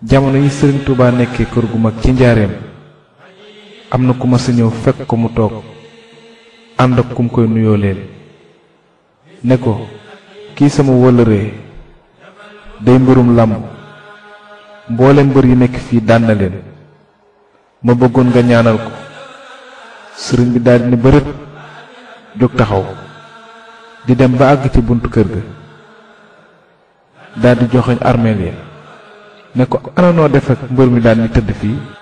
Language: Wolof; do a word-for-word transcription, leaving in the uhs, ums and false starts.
jamono yi Sëriñ Tuubaa nekkee kër gu mag ci njaareem am na ku ma sa ñëw fekk ko mu toog ànd ak kum koy nuyoo leen ne ko kii sama wëllëree day mbërum làmb mboolem mbër yi nekk fii daan na leen ma bëggoon nga ñaanal ko. sëriñ bi daldi ne bërët jóg taxaw di dem ba àgg ci buntu kër ga daldi joxoñ armeel ya ne ko ana noo def ak mbër mi daan ni tëdd fii.